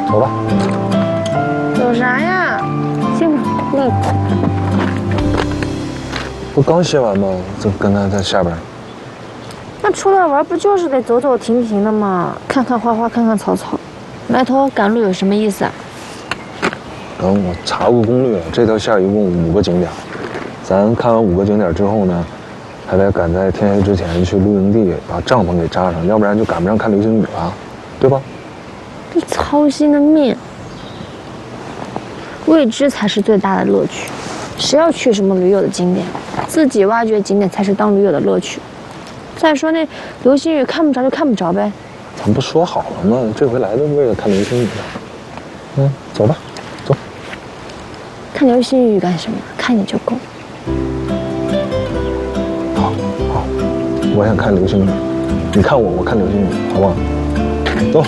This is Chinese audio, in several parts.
走吧。 有啥呀？辛苦累。 不刚歇完吗？就跟他在下边。 那出来玩不就是得走走停停的吗？看看花花，看看草草。埋头赶路有什么意思啊？ 等我查过攻略，这条线一共5个景点，咱看完5个景点之后呢，还得赶在天黑之前去露营地把帐篷给扎上，要不然就赶不上看流星雨了，对吧？ 这操心的命，未知才是最大的乐趣。谁要去什么驴友的景点，自己挖掘景点才是当驴友的乐趣。再说那流星雨看不着就看不着呗。 咱不说好了吗？这回来的为了看流星雨的。走吧。 看流星雨干什么？看你就够。 好，我想看流星雨，你看我，我看流星雨，好不好？走。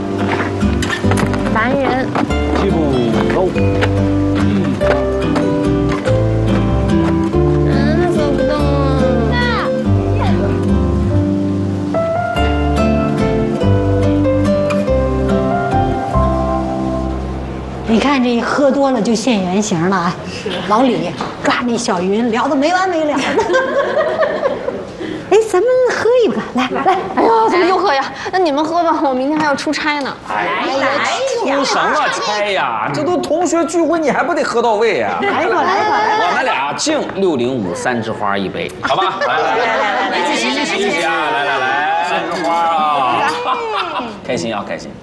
烦人。 记住走。 走不动啊。 你看这喝多了就现原形了啊！是老李抓那小云聊得没完没了的。哎，咱们喝一个，来。 哎呀，怎么又喝呀？那你们喝吧，我明天还要出差呢。 出什么差呀？这都同学聚会，你还不得喝到位呀？ 来一口。 我们俩敬6053三枝花一杯，好吧？来，一起啊！来，三枝花啊！开心啊，开心。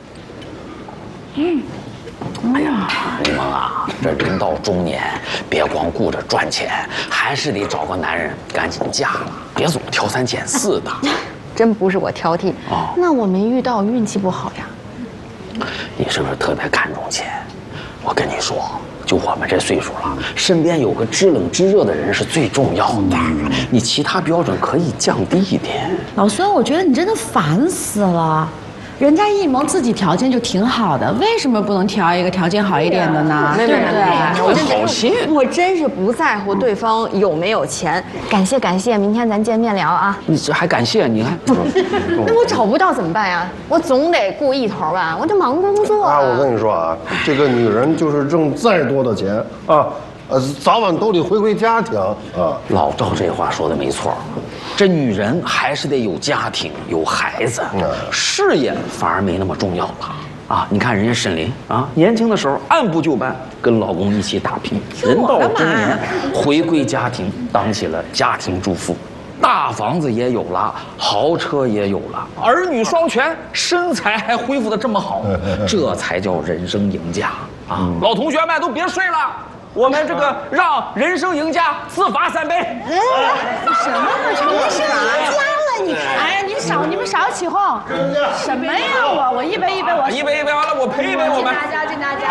哎呀，李萌啊，这人到中年，别光顾着赚钱，还是得找个男人赶紧嫁了，别总挑三拣四的。 真不是我挑剔，那我没遇到，运气不好呀。 你是不是特别看重钱？我跟你说，就我们这岁数了，身边有个知冷知热的人是最重要的。你其他标准可以降低一点。 老孙，我觉得你真的烦死了。人家一萌自己条件就挺好的，为什么不能挑一个条件好一点的呢？对不对？ 我好心， 我真是不在乎对方有没有钱。感谢，明天咱见面聊啊。 你这还感谢？你看， 那我找不到怎么办呀？我总得顾一头吧，我得忙工作啊。 我跟你说啊，这个女人就是挣再多的钱啊，早晚都得回归家庭啊。 老赵这话说的没错，这女人还是得有家庭有孩子，事业反而没那么重要了啊！你看人家沈林啊，年轻的时候按部就班跟老公一起打拼，人到中年回归家庭，当起了家庭主妇，大房子也有了，豪车也有了，儿女双全，身材还恢复的这么好，这才叫人生赢家啊！老同学们都别睡了。我们这个让人生赢家自罚3杯。 什么人生赢家了你？哎呀，你们少起哄！什么呀？我一杯我一杯完了，我赔一杯我们。 敬大家！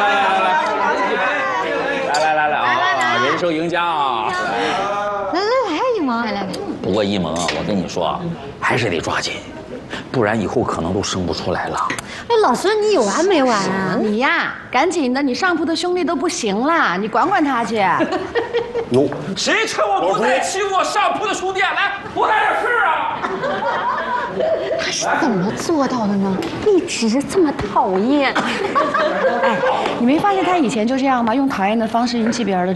来，人生赢家啊！ 来，一萌，来。 不过一萌啊，我跟你说啊，还是得抓紧，不然以后可能都生不出来了。 哎，老孙，你有完没完啊？ 你呀，赶紧的，你上铺的兄弟都不行了，你管管他去。 哟， 谁趁我不在欺负我上铺的兄弟？来，多来点事啊！ 他是怎么做到的呢？一直这么讨厌。 哎，你没发现他以前就这样吗？用讨厌的方式引起别人的